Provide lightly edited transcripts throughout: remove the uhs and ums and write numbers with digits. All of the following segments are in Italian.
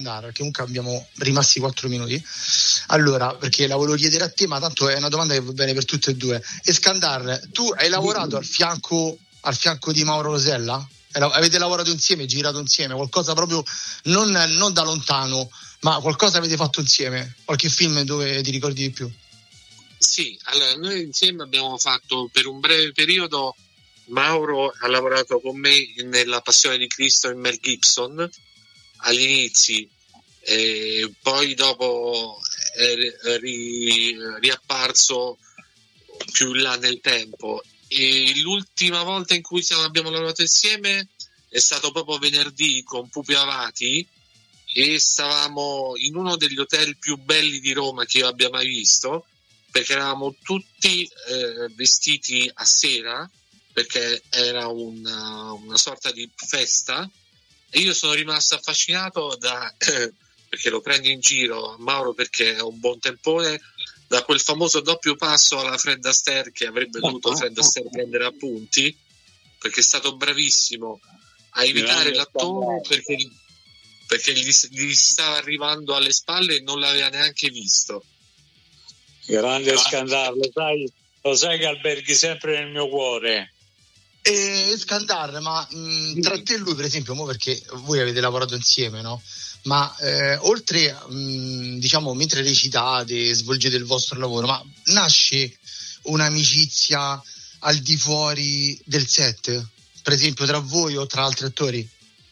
Iskandar, che comunque abbiamo rimasti 4 minuti. Allora, perché la volevo chiedere a te, ma tanto è una domanda che va bene per tutte e due. Iskandar, tu hai lavorato al fianco di Mauro Rosella? Avete lavorato insieme, girato insieme, qualcosa proprio non da lontano, ma qualcosa avete fatto insieme? Qualche film dove ti ricordi di più? Sì, allora noi insieme abbiamo fatto per un breve periodo. Mauro ha lavorato con me nella Passione di Cristo in Mel Gibson agli inizi, poi dopo è riapparso più in là nel tempo, e l'ultima volta in cui abbiamo lavorato insieme è stato proprio venerdì con Pupi Avati, e stavamo in uno degli hotel più belli di Roma che io abbia mai visto, perché eravamo tutti vestiti a sera, perché era una sorta di festa, e io sono rimasto affascinato perché lo prendo in giro Mauro perché è un buon tempone, da quel famoso doppio passo alla Fred Astaire che avrebbe dovuto Fred Astaire prendere appunti, perché è stato bravissimo a evitare l'attore perché gli stava arrivando alle spalle e non l'aveva neanche visto. Grande Iskandar, lo sai che alberghi sempre nel mio cuore. Iskandar, ma tra te e lui, per esempio, perché voi avete lavorato insieme, no? Ma oltre, diciamo, mentre recitate, svolgete il vostro lavoro, ma nasce un'amicizia al di fuori del set, per esempio tra voi o tra altri attori?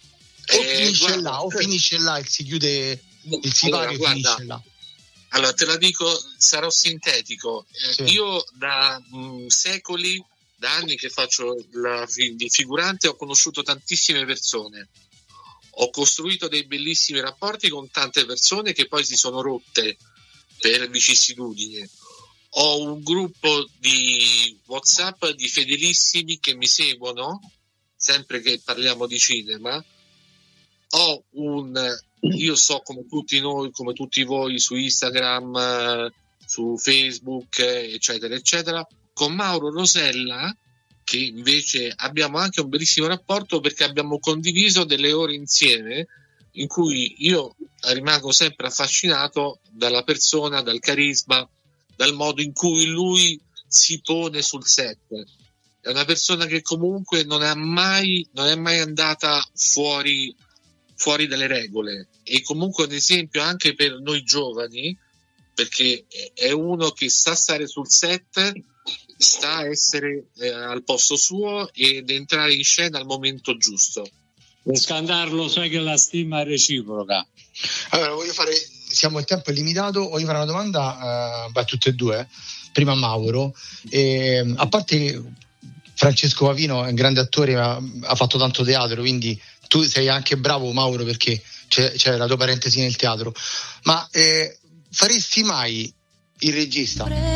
O finisce là e si chiude il sipario e finisce là? Allora, te la dico, sarò sintetico. Sì. Io da secoli, da anni che faccio il figurante, ho conosciuto tantissime persone. Ho costruito dei bellissimi rapporti con tante persone che poi si sono rotte per vicissitudini. Ho un gruppo di WhatsApp di fedelissimi che mi seguono sempre che parliamo di cinema. Io so, come tutti noi, come tutti voi, su Instagram, su Facebook, eccetera eccetera, con Mauro Rosella, che invece abbiamo anche un bellissimo rapporto perché abbiamo condiviso delle ore insieme in cui io rimango sempre affascinato dalla persona, dal carisma, dal modo in cui lui si pone sul set. È una persona che comunque non è mai andata fuori dalle regole, e comunque un esempio anche per noi giovani, perché è uno che sa stare sul set, sta a essere al posto suo ed entrare in scena al momento giusto. Iskandar, lo sai che la stima è reciproca. Allora, siamo, il tempo è limitato, voglio fare una domanda a tutte e due. Prima a Mauro, a parte Francesco Pavino è un grande attore, ha fatto tanto teatro, quindi tu sei anche bravo, Mauro, perché c'è la tua parentesi nel teatro, ma faresti mai il regista?